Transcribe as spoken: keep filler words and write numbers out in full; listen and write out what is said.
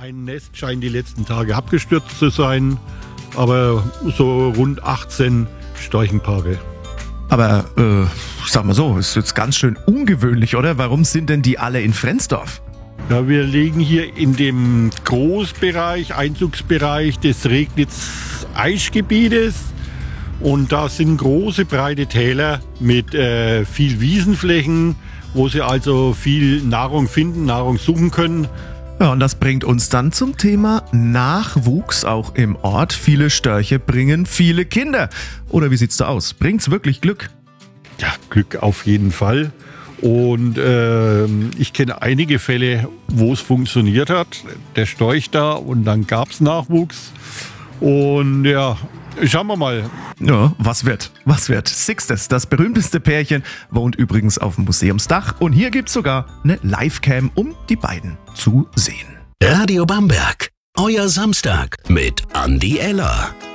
Ein Nest scheint die letzten Tage abgestürzt zu sein, aber so rund achtzehn Storchenpaare. Aber, äh, sag mal so, ist jetzt ganz schön ungewöhnlich, oder? Warum sind denn die alle in Frensdorf? Ja, wir liegen hier in dem Großbereich, Einzugsbereich des Regnitz-Aisch-Gebietes. Und da sind große, breite Täler mit äh, viel Wiesenflächen, wo sie also viel Nahrung finden, Nahrung suchen können. Ja, und das bringt uns dann zum Thema Nachwuchs auch im Ort. Viele Störche bringen viele Kinder. Oder wie sieht's da aus? Bringt's wirklich Glück? Ja, Glück auf jeden Fall. Und äh, ich kenne einige Fälle, wo es funktioniert hat. Der Storch da und dann gab's Nachwuchs. Und ja, schauen wir mal. Ja, was wird? Was wird? Sixtes, das berühmteste Pärchen, wohnt übrigens auf dem Museumsdach. Und hier gibt's sogar eine Livecam, um die beiden zu sehen. Radio Bamberg, euer Samstag mit Andi Eller.